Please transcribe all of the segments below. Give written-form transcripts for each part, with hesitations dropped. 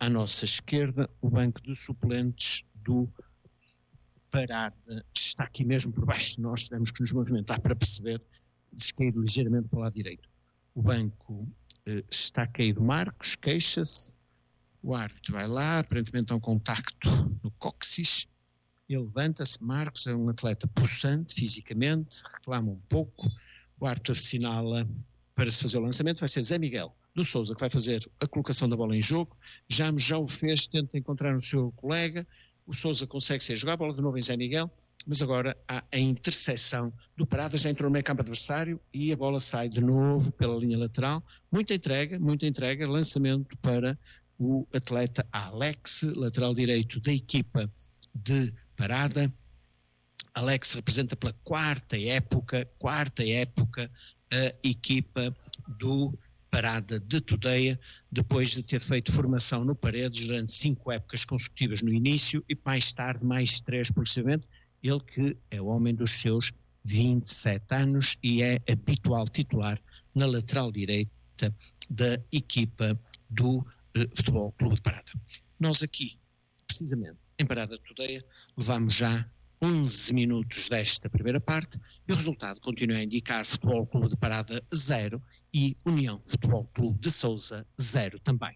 nossa esquerda, o banco de suplentes do Parada está aqui mesmo por baixo de nós, tivemos que nos movimentar para perceber, descaído ligeiramente para o lado direito. O banco está caído. Marcos queixa-se, o árbitro vai lá, aparentemente há um contacto no cóccix, ele levanta-se. Marcos é um atleta possante fisicamente, reclama um pouco, o árbitro assinala para se fazer o lançamento, vai ser Zé Miguel do Sousa que vai fazer a colocação da bola em jogo. Já o fez, tenta encontrar o seu colega, o Sousa consegue ser jogar a bola de novo em Zé Miguel, mas agora há a interseção do Parada, já entrou no meio campo adversário e a bola sai de novo pela linha lateral. Muita entrega, lançamento para o atleta Alex, lateral direito da equipa de Parada. Alex representa pela quarta época a equipa do Parada de Tudeia, depois de ter feito formação no Paredes durante 5 épocas consecutivas no início e mais tarde mais 3 progressivamente, ele que é o homem dos seus 27 anos e é habitual titular na lateral direita da equipa do Futebol Clube de Parada. Nós aqui, precisamente, em Parada de Tudeia, levamos já 11 minutos desta primeira parte e o resultado continua a indicar Futebol Clube de Parada 0 e União Futebol Clube de Sousa 0 também.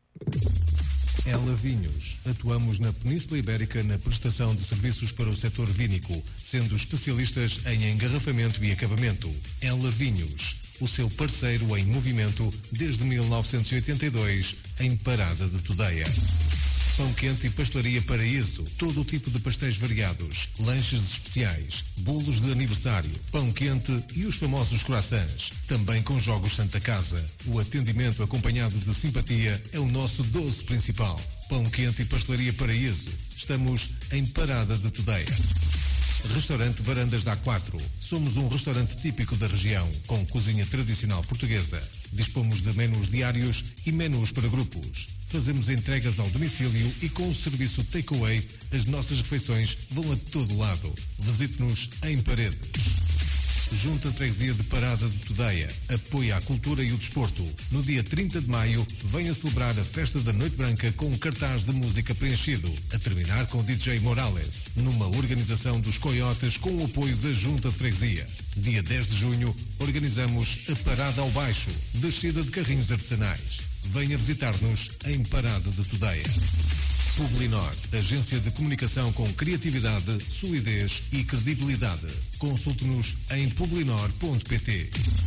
Ela Vinhos. Atuamos na Península Ibérica na prestação de serviços para o setor vínico, sendo especialistas em engarrafamento e acabamento. Ela Vinhos, o seu parceiro em movimento desde 1982 em Parada de Tudeia. Pão quente e pastelaria Paraíso, todo o tipo de pastéis variados, lanches especiais, bolos de aniversário, pão quente e os famosos croissants, também com jogos Santa Casa. O atendimento acompanhado de simpatia é o nosso doce principal. Pão quente e pastelaria Paraíso, estamos em Parada de Tudeia. Restaurante Varandas da A4. Somos um restaurante típico da região, com cozinha tradicional portuguesa. Dispomos de menus diários e menus para grupos. Fazemos entregas ao domicílio e com o serviço takeaway, as nossas refeições vão a todo lado. Visite-nos em Paredes. Junta de Freguesia de Parada de Tudeia apoia a cultura e o desporto. No dia 30 de maio, venha celebrar a festa da Noite Branca com um cartaz de música preenchido, a terminar com DJ Morales, numa organização dos Coiotes com o apoio da Junta de Freguesia. Dia 10 de junho, organizamos a Parada ao Baixo, descida de carrinhos artesanais. Venha visitar-nos em Parada de Tudeia. Publinor, agência de comunicação com criatividade, solidez e credibilidade. Consulte-nos em publinor.pt.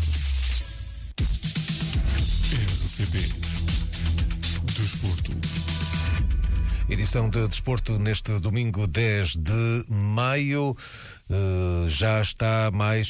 RCB Desporto. Edição de Desporto neste domingo 10 de maio. Já está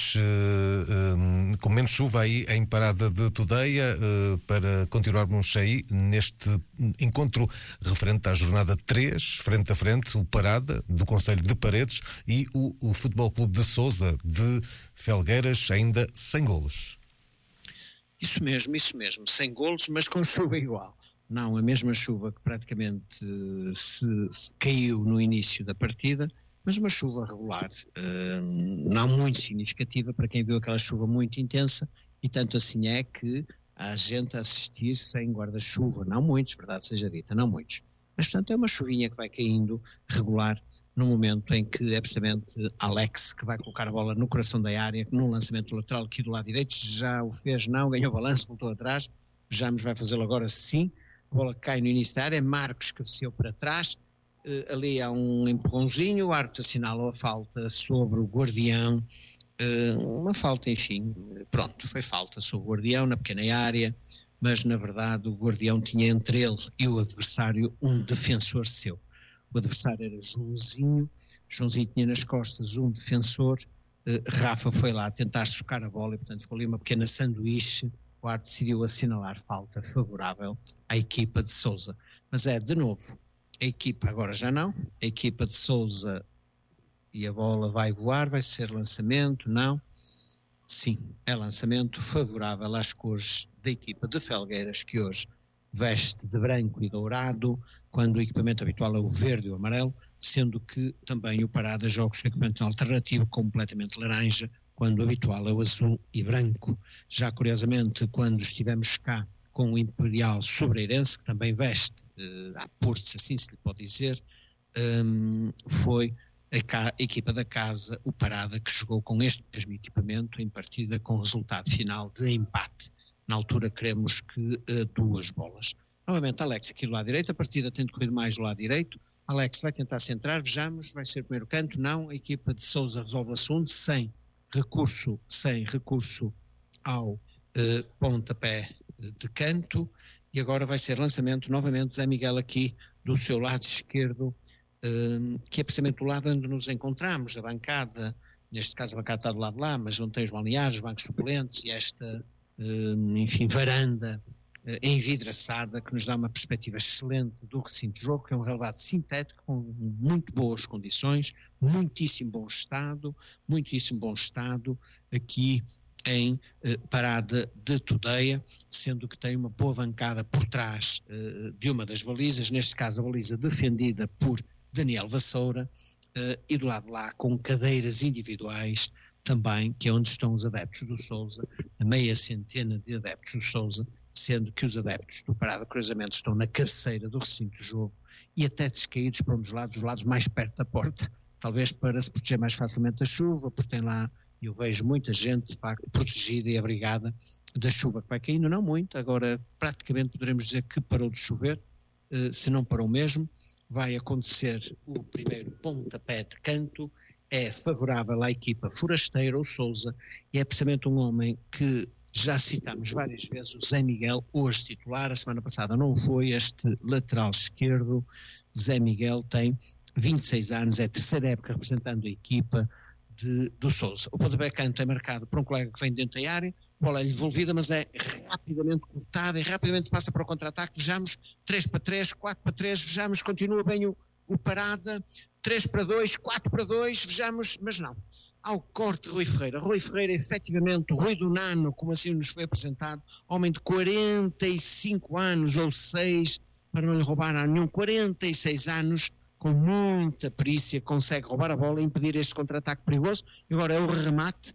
com menos chuva aí em Parada de Tudeia, para continuarmos aí neste encontro referente à jornada 3, frente a frente, o Parada do Concelho de Paredes e o Futebol Clube de Sousa de Felgueiras, ainda sem golos. Isso mesmo, sem golos, mas com chuva igual. Não a mesma chuva que praticamente se caiu no início da partida, mas uma chuva regular, não muito significativa para quem viu aquela chuva muito intensa, e tanto assim é que há gente a assistir sem guarda-chuva, não muitos, verdade seja dita, não muitos. Mas portanto é uma chuvinha que vai caindo regular no momento em que é precisamente Alex que vai colocar a bola no coração da área, num lançamento lateral aqui do lado direito, já o fez, não, ganhou balanço, voltou atrás, vejamos, vai fazê-lo agora sim. A bola cai no início da área, Marcos que desceu para trás, ali há um empurrãozinho, o árbitro assinala a falta sobre o Guardião, uma falta, enfim, pronto, foi falta sobre o Guardião na pequena área, mas na verdade o Guardião tinha entre ele e o adversário um defensor seu. O adversário era Joãozinho tinha nas costas um defensor, Rafa foi lá tentar socar a bola e portanto ficou ali uma pequena sanduíche. O árbitro decidiu assinalar falta favorável à equipa de Sousa. Mas é, de novo, a equipa, agora já não, a equipa de Sousa, e a bola vai voar, vai ser lançamento, não? Sim, é lançamento favorável às cores da equipa de Felgueiras, que hoje veste de branco e dourado, quando o equipamento habitual é o verde e o amarelo, sendo que também o Parada joga o seu equipamento alternativo completamente laranja, quando o habitual é o azul e branco. Já curiosamente, quando estivemos cá com o Imperial Sobreirense, que também veste a Porto, se assim se lhe pode dizer, foi a equipa da casa, o Parada, que jogou com este mesmo equipamento em partida com resultado final de empate. Na altura queremos que 2 bolas. Novamente Alex aqui do lado direito, a partida tem decorrido mais do lado direito. Alex vai tentar centrar, vejamos, vai ser o primeiro canto, não, a equipa de Sousa resolve o assunto sem recurso ao pontapé de canto, e agora vai ser lançamento novamente Zé Miguel aqui do seu lado esquerdo, que é precisamente o lado onde nos encontramos, a bancada, neste caso a bancada está do lado de lá, mas onde tem os balneários, os bancos suplentes e esta, varanda envidraçada que nos dá uma perspectiva excelente do recinto de jogo, que é um relevado sintético com muito boas condições, muitíssimo bom estado aqui em Parada de Tudeia, sendo que tem uma boa bancada por trás de uma das balizas, neste caso a baliza defendida por Daniel Vassoura, e do lado de lá com cadeiras individuais também, que é onde estão os adeptos do Sousa, a meia centena de adeptos do Sousa, sendo que os adeptos do Parada Cruzamento estão na cabeceira do recinto de jogo e até descaídos para um dos lados mais perto da porta, talvez para se proteger mais facilmente da chuva, porque tem lá, eu vejo muita gente de facto protegida e abrigada da chuva que vai caindo, não muito, agora praticamente poderemos dizer que parou de chover, se não parou mesmo. Vai acontecer o primeiro pontapé de canto, é favorável à equipa forasteira, o Sousa, e é precisamente um homem que já citámos várias vezes, o Zé Miguel, hoje titular, a semana passada não foi, este lateral esquerdo. Zé Miguel tem 26 anos, é a terceira época representando a equipa do Sousa. O pontapé de canto é marcado por um colega que vem dentro da área, a bola é devolvida, mas é rapidamente cortada e rapidamente passa para o contra-ataque. Vejamos, 3-3, 4-3, vejamos, continua bem o Parada, 3-2, 4-2, vejamos, mas não. Ao corte Rui Ferreira, efetivamente, o Rui do Nano, como assim nos foi apresentado, homem de 45 anos ou 6, para não lhe roubar a nenhum, 46 anos, com muita perícia, consegue roubar a bola e impedir este contra-ataque perigoso. E agora é o remate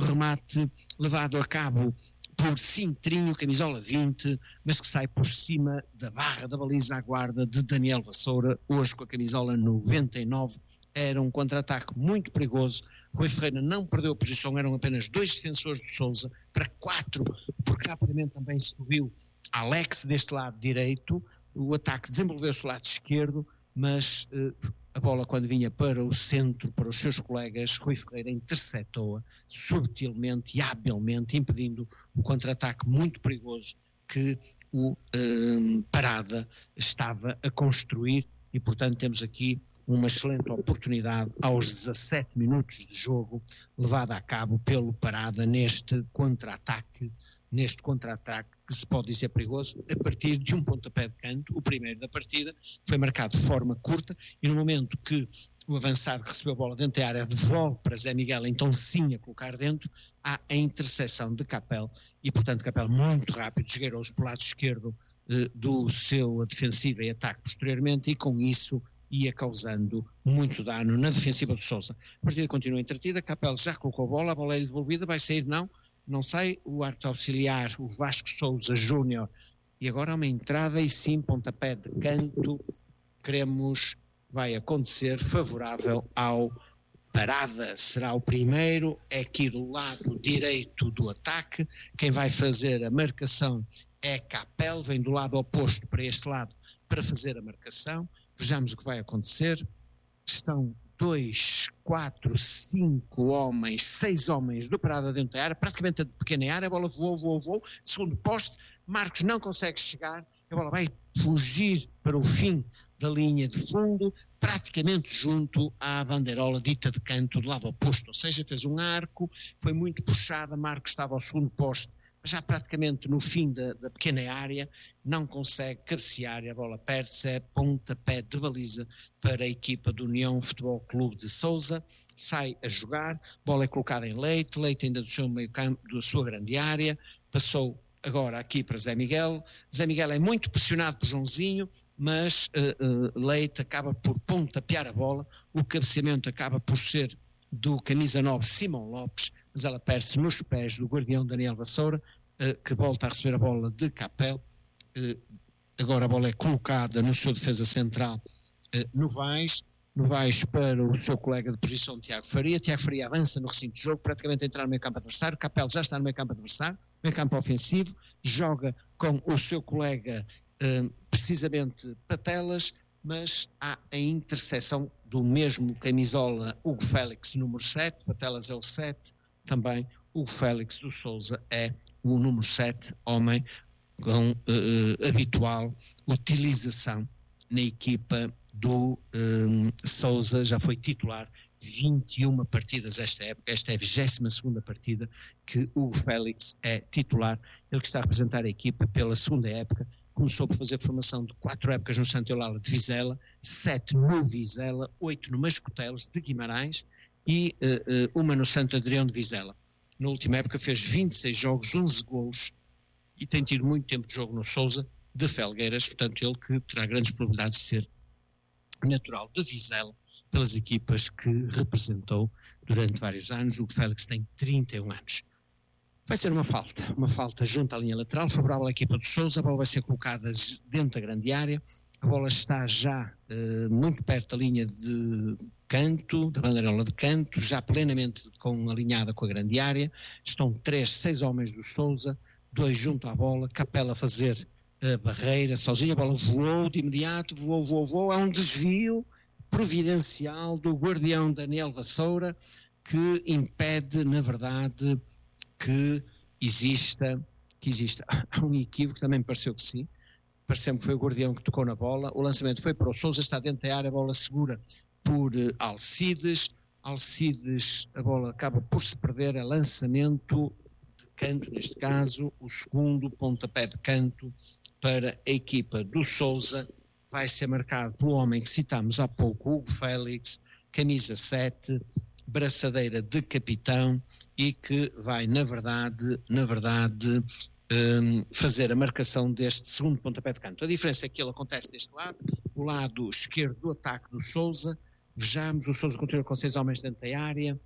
levado a cabo por Cintrinho, camisola 20, mas que sai por cima da barra da baliza à guarda de Daniel Vassoura, hoje com a camisola 99. Era um contra-ataque muito perigoso. Rui Ferreira não perdeu a posição, eram apenas 2 defensores de Sousa para 4, porque rapidamente também se subiu Alex deste lado direito. O ataque desenvolveu-se do lado esquerdo, mas a bola, quando vinha para o centro, para os seus colegas, Rui Ferreira interceptou-a subtilmente e habilmente, impedindo o contra-ataque muito perigoso que o Parada estava a construir, e portanto temos aqui uma excelente oportunidade aos 17 minutos de jogo, levada a cabo pelo Parada neste contra-ataque que se pode dizer perigoso, a partir de um pontapé de canto, o primeiro da partida, foi marcado de forma curta, e no momento que o avançado que recebeu a bola dentro da área devolve para Zé Miguel, então sim a colocar dentro, há a interseção de Capel, e portanto Capel muito rápido desgueirou-se para o lado esquerdo do seu defensiva e ataque posteriormente, e com isso ia causando muito dano na defensiva do Sousa. A partida continua entretida, Capel já colocou a bola é devolvida, vai sair, não sai, o árbitro auxiliar, o Vasco Sousa Júnior, e agora há uma entrada e sim pontapé de canto, vai acontecer favorável ao Parada, será o primeiro, é aqui do lado direito do ataque, quem vai fazer a marcação é Capel, vem do lado oposto para este lado para fazer a marcação. Vejamos o que vai acontecer. Estão 2, 4, 5 homens, 6 homens do Parada dentro da área, praticamente de pequena área, a bola voou, segundo poste, Marcos não consegue chegar, a bola vai fugir para o fim da linha de fundo, praticamente junto à bandeirola dita de canto do lado oposto, ou seja, fez um arco, foi muito puxada, Marcos estava ao segundo poste, já praticamente no fim da pequena área, não consegue cabecear e a bola perde-se, é pontapé de baliza para a equipa do União Futebol Clube de Sousa, sai a jogar, bola é colocada em Leite ainda do seu meio campo, da sua grande área, passou agora aqui para Zé Miguel é muito pressionado por Joãozinho, mas Leite acaba por pontapear a bola, o cabeceamento acaba por ser do camisa 9 Simão Lopes, mas ela perde-se nos pés do guardião Daniel Vassoura, que volta a receber a bola de Capel. Agora a bola é colocada no seu defesa central, Novaes para o seu colega de posição, Tiago Faria. Tiago Faria avança no recinto de jogo, praticamente a entrar no meio campo adversário. Capel já está no meio campo adversário, meio campo ofensivo, joga com o seu colega precisamente Patelas, mas há a interseção do mesmo camisola, Hugo Félix, número 7, Patelas é o 7, também Hugo Félix do Sousa é o número 7, homem com habitual utilização na equipa do Sousa. Já foi titular 21 partidas esta época, esta é a 22ª partida que o Félix é titular, ele que está a representar a equipa pela segunda época. Começou por fazer formação de 4 épocas no Santa Eulálio de Vizela, 7 no Vizela, 8 no Mascotelos de Guimarães e uma no Santo Adrião de Vizela. Na última época fez 26 jogos, 11 golos e tem tido muito tempo de jogo no Sousa de Felgueiras, portanto ele que terá grandes probabilidades de ser natural de Vizela pelas equipas que representou durante vários anos. O Félix tem 31 anos. Vai ser uma falta junto à linha lateral, favorável à equipa do Sousa. A bola vai ser colocada dentro da grande área, a bola está já muito perto da linha de canto, da bandeirola de canto, já plenamente alinhada com a grande área. Estão 6 homens do Sousa, 2 junto à bola, Capela a fazer a barreira sozinho, a bola voou de imediato, voou, há um desvio providencial do guardião Daniel Vassoura que impede, na verdade, que exista. Há um equívoco, também me pareceu que sim, pareceu-me que foi o guardião que tocou na bola, o lançamento foi para o Sousa, está dentro da área, a bola segura por Alcides, a bola acaba por se perder, é lançamento de canto, neste caso, o segundo pontapé de canto para a equipa do Sousa, vai ser marcado pelo homem que citámos há pouco, Hugo Félix, camisa 7, braçadeira de capitão e que vai, na verdade, fazer a marcação deste segundo pontapé de canto. A diferença é que ele acontece deste lado, o lado esquerdo do ataque do Sousa. Vejamos, o Sousa continua com 6 homens dentro da área,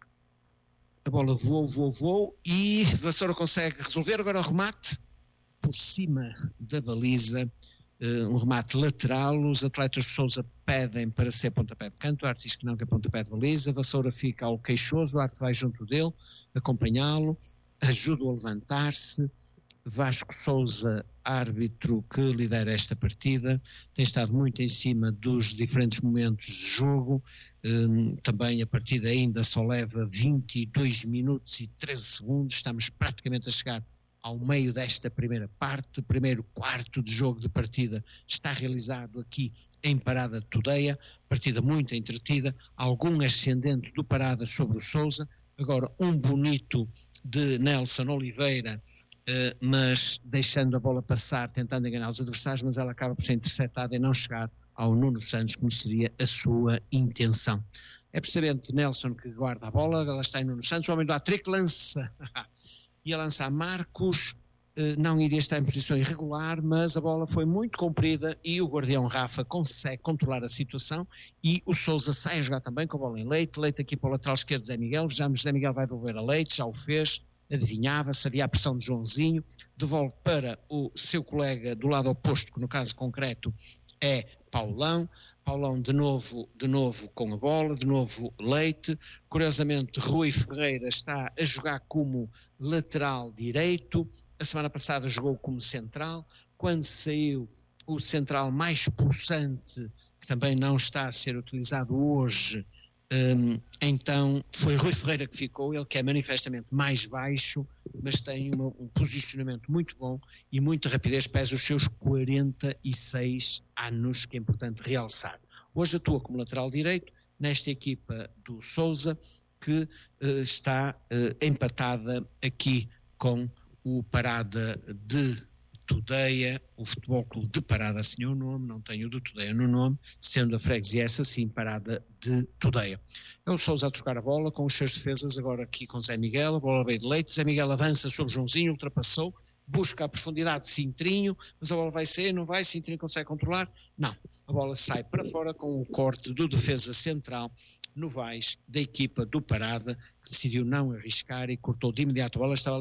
a bola voou e Vassoura consegue resolver. Agora o remate por cima da baliza, um remate lateral. Os atletas do Sousa pedem para ser pontapé de canto, o Arte diz que não, que é pontapé de baliza. Vassoura fica ao queixoso, o Arte vai junto dele acompanhá-lo, ajuda-o a levantar-se. Vasco Sousa, árbitro que lidera esta partida, tem estado muito em cima dos diferentes momentos de jogo. Também a partida ainda só leva 22 minutos e 13 segundos, estamos praticamente a chegar ao meio desta primeira parte. O primeiro quarto de jogo de partida está realizado aqui em Parada de Tudeia, partida muito entretida, algum ascendente do Parada sobre o Sousa. Agora um bonito de Nelson Oliveira, mas deixando a bola passar, tentando enganar os adversários, mas ela acaba por ser interceptada e não chegar ao Nuno Santos, como seria a sua intenção. É precisamente Nelson que guarda a bola, ela está em Nuno Santos, o homem do hat-trick lança, ia lançar Marcos, não iria estar em posição irregular, mas a bola foi muito comprida e o guardião Rafa consegue controlar a situação e o Sousa sai a jogar também com a bola em Leite aqui para o lateral esquerdo Zé Miguel. Vejamos, Zé Miguel vai devolver a Leite, já o fez, adivinhava-se, havia a pressão de Joãozinho, devolve para o seu colega do lado oposto, que no caso concreto é Paulão de novo com a bola, de novo Leite. Curiosamente Rui Ferreira está a jogar como lateral direito, a semana passada jogou como central, quando saiu o central mais pulsante, que também não está a ser utilizado hoje, então foi Rui Ferreira que ficou, ele que é manifestamente mais baixo, mas tem um posicionamento muito bom e muita rapidez, pesa os seus 46 anos, que é importante realçar. Hoje atua como lateral direito nesta equipa do Sousa, que está empatada aqui com o Parada de Tudeia, o Futebol Clube de Parada, assim é o nome, não tem o de Tudeia no nome, sendo a freguesia essa sim Parada de Tudeia. É o Sousa a trocar a bola com os seus defesas, agora aqui com Zé Miguel, a bola veio de Leite, Zé Miguel avança sobre Joãozinho, ultrapassou, busca a profundidade de Cintrinho, mas a bola vai sair, não vai, Cintrinho consegue controlar? Não, a bola sai para fora com o corte do defesa central Novaes, da equipa do Parada, que decidiu não arriscar e cortou de imediato a bola, estava ali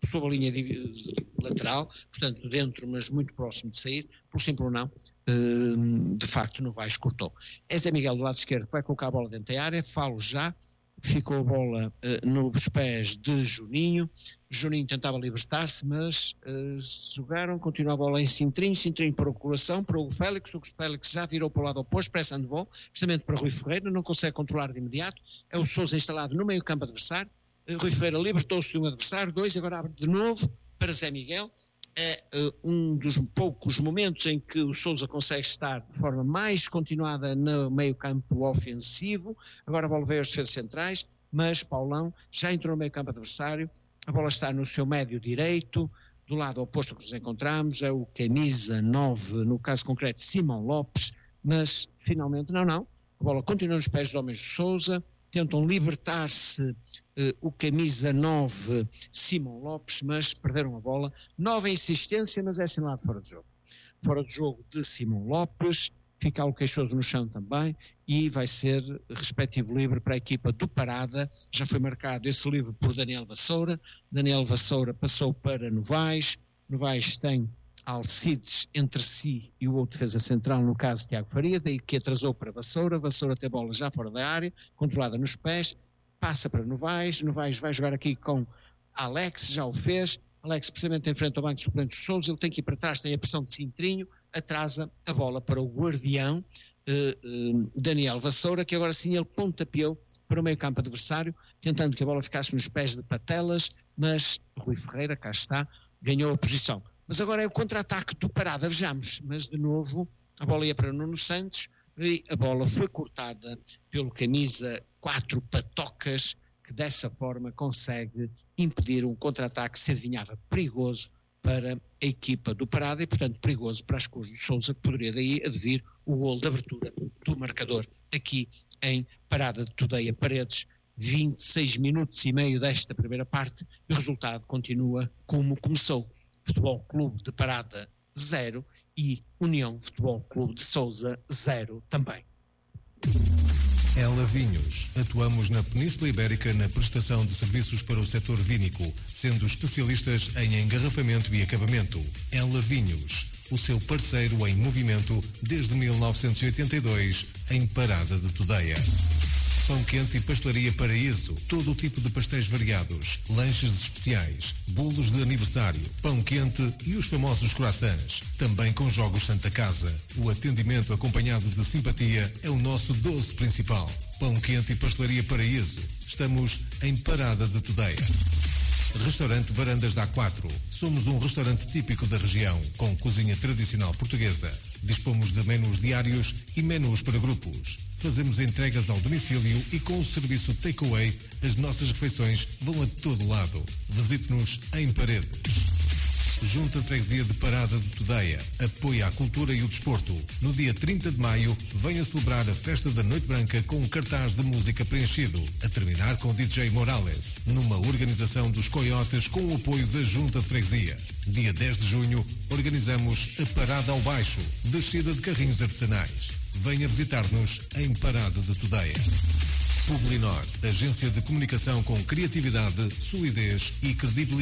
sob a linha lateral, portanto dentro, mas muito próximo de sair, por simples ou não, de facto Novaes cortou. É Zé Miguel do lado esquerdo que vai colocar a bola dentro da área, falo já, ficou a bola nos pés de Juninho tentava libertar-se, mas jogaram, continua a bola em Sintrinho para o coração, para o Félix já virou para o lado oposto, parece handball, justamente para Rui Ferreira, não consegue controlar de imediato, é o Sousa instalado no meio campo adversário, Rui Ferreira libertou-se de um adversário, 2, agora abre de novo para Zé Miguel, é um dos poucos momentos em que o Sousa consegue estar de forma mais continuada no meio campo ofensivo, agora a bola veio aos defesas centrais, mas Paulão já entrou no meio campo adversário, a bola está no seu médio direito, do lado oposto que nos encontramos, é o camisa 9, no caso concreto Simão Lopes, mas finalmente não, a bola continua nos pés dos homens de Sousa, tentam libertar-se o camisa 9 Simão Lopes, mas perderam a bola, nova insistência, mas é assinalado fora de jogo de Simão Lopes, fica o Queixoso no chão também e vai ser respectivo livre para a equipa do Parada, já foi marcado esse livre por Daniel Vassoura passou para Novaes tem Alcides entre si e o outro defesa central, no caso Tiago Faria, daí que atrasou para Vassoura tem a bola já fora da área, controlada nos pés, passa para Novaes vai jogar aqui com Alex, já o fez, Alex precisamente em frente ao banco de suplentes de Sousa, ele tem que ir para trás, tem a pressão de Sintrinho, atrasa a bola para o guardião Daniel Vassoura, que agora sim ele pontapeou para o meio campo adversário, tentando que a bola ficasse nos pés de Patelas, mas Rui Ferreira, cá está, ganhou a posição. Mas agora é o contra-ataque do Parada, vejamos, mas de novo a bola ia para Nuno Santos e a bola foi cortada pelo camisa 4 Patocas, que dessa forma consegue impedir um contra-ataque que se adivinhava perigoso para a equipa do Parada e, portanto, perigoso para as cores do Sousa, que poderia daí advir o golo de abertura do marcador aqui em Parada de Tudeia Paredes. 26 minutos e meio desta primeira parte e o resultado continua como começou. Futebol Clube de Parada 0 e União Futebol Clube de Sousa 0 também. Ela Vinhos. Atuamos na Península Ibérica na prestação de serviços para o setor vínico, sendo especialistas em engarrafamento e acabamento. Ela Vinhos, o seu parceiro em movimento desde 1982, em Parada de Tudeia. Pão quente e pastelaria Paraíso. Todo o tipo de pastéis variados, lanches especiais, bolos de aniversário, pão quente e os famosos croissants. Também com jogos Santa Casa. O atendimento acompanhado de simpatia é o nosso doce principal. Pão quente e pastelaria Paraíso. Estamos em Parada de Tudeia. Restaurante Varandas da A4. Somos um restaurante típico da região, com cozinha tradicional portuguesa. Dispomos de menus diários e menus para grupos. Fazemos entregas ao domicílio e com o serviço takeaway, as nossas refeições vão a todo lado. Visite-nos em Paredes. Junta de Freguesia de Parada de Tudeia apoia a cultura e o desporto. No dia 30 de maio, venha celebrar a festa da Noite Branca com um cartaz de música preenchido, a terminar com DJ Morales, numa organização dos Coiotes com o apoio da Junta de Freguesia. Dia 10 de junho, organizamos a Parada ao Baixo, descida de carrinhos artesanais. Venha visitar-nos em Parada de Tudeia. Publinor, agência de comunicação com criatividade, solidez e credibilidade.